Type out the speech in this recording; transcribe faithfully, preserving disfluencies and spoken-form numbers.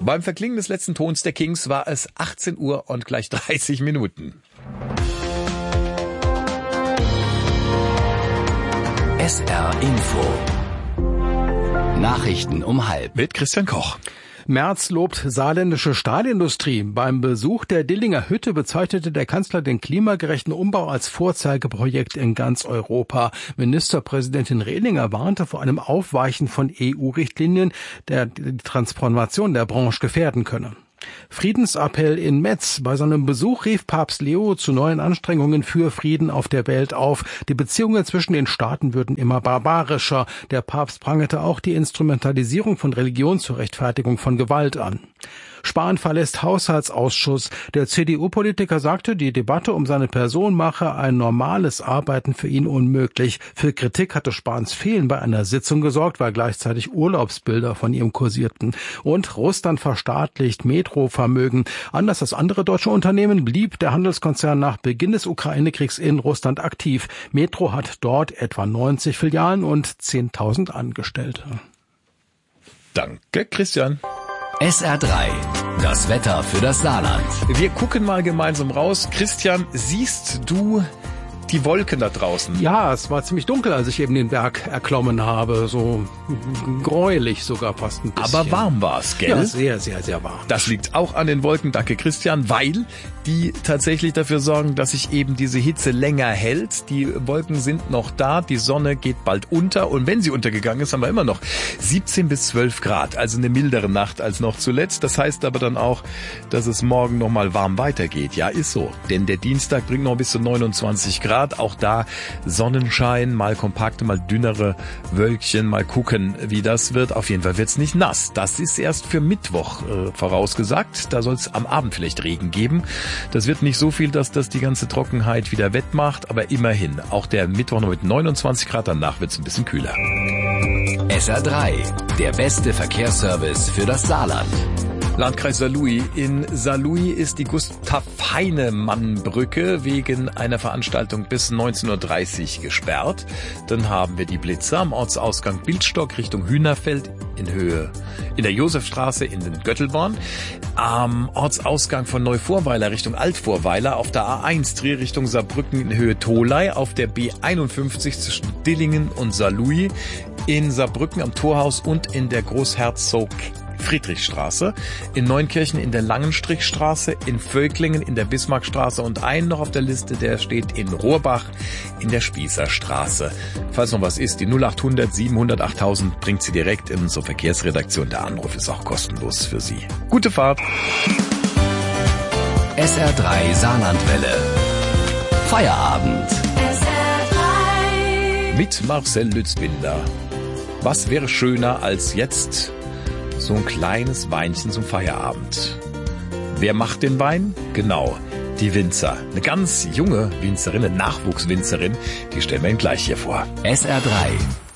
Beim Verklingen des letzten Tons der Kings war es achtzehn Uhr und gleich dreißig Minuten. S R Info. Nachrichten um halb. Mit Christian Koch. Merz lobt saarländische Stahlindustrie. Beim Besuch der Dillinger Hütte bezeichnete der Kanzler den klimagerechten Umbau als Vorzeigeprojekt in ganz Europa. Ministerpräsidentin Rehlinger warnte vor einem Aufweichen von E U-Richtlinien, der die Transformation der Branche gefährden könne. Friedensappell in Metz. Bei seinem Besuch rief Papst Leo zu neuen Anstrengungen für Frieden auf der Welt auf. Die Beziehungen zwischen den Staaten würden immer barbarischer. Der Papst prangerte auch die Instrumentalisierung von Religion zur Rechtfertigung von Gewalt an. Spahn verlässt Haushaltsausschuss. Der C D U-Politiker sagte, die Debatte um seine Person mache ein normales Arbeiten für ihn unmöglich. Für Kritik hatte Spahns Fehlen bei einer Sitzung gesorgt, weil gleichzeitig Urlaubsbilder von ihm kursierten. Und Russland verstaatlicht Metro-Vermögen. Anders als andere deutsche Unternehmen blieb der Handelskonzern nach Beginn des Ukraine-Kriegs in Russland aktiv. Metro hat dort etwa neunzig Filialen und zehntausend Angestellte. Danke, Christian. S R drei, das Wetter für das Saarland. Wir gucken mal gemeinsam raus. Christian, siehst du die Wolken da draußen? Ja, es war ziemlich dunkel, als ich eben den Berg erklommen habe. So gräulich sogar fast ein bisschen. Aber warm war's, gell? Ja, sehr, sehr, sehr warm. Das liegt auch an den Wolken, danke Christian, weil die tatsächlich dafür sorgen, dass sich eben diese Hitze länger hält. Die Wolken sind noch da, die Sonne geht bald unter und wenn sie untergegangen ist, haben wir immer noch siebzehn bis zwölf Grad, also eine mildere Nacht als noch zuletzt. Das heißt aber dann auch, dass es morgen noch mal warm weitergeht. Ja, ist so, denn der Dienstag bringt noch bis zu neunundzwanzig Grad. Auch da Sonnenschein, mal kompakte, mal dünnere Wölkchen, mal gucken, wie das wird. Auf jeden Fall wird's nicht nass. Das ist erst für Mittwoch äh, vorausgesagt. Da soll es am Abend vielleicht Regen geben. Das wird nicht so viel, dass das die ganze Trockenheit wieder wettmacht, aber immerhin. Auch der Mittwoch noch mit neunundzwanzig Grad, danach wird's ein bisschen kühler. S R drei, der beste Verkehrsservice für das Saarland. Landkreis Saarlouis. In Saarlouis ist die Gustav-Heinemann-Brücke wegen einer Veranstaltung bis neunzehn Uhr dreißig gesperrt. Dann haben wir die Blitzer am Ortsausgang Bildstock Richtung Hühnerfeld in Höhe, in der Josefstraße in den Göttelborn. Am Ortsausgang von Neuvorweiler Richtung Altvorweiler auf der A eins Trier Richtung Saarbrücken in Höhe Tholey, auf der B einundfünfzig zwischen Dillingen und Saarlouis, in Saarbrücken am Torhaus und in der Großherzog Friedrichstraße, in Neunkirchen in der Langenstrichstraße, in Völklingen in der Bismarckstraße und einen noch auf der Liste, der steht in Rohrbach in der Spießerstraße. Falls noch was ist, die null achthundert siebenhundert achttausend bringt sie direkt in unsere Verkehrsredaktion. Der Anruf ist auch kostenlos für Sie. Gute Fahrt! S R drei Saarlandwelle. Feierabend. S R drei. Mit Marcel Lützbinder. Was wäre schöner als jetzt so ein kleines Weinchen zum Feierabend? Wer macht den Wein? Genau, die Winzer. Eine ganz junge Winzerin, eine Nachwuchswinzerin, die stellen wir Ihnen gleich hier vor. S R drei,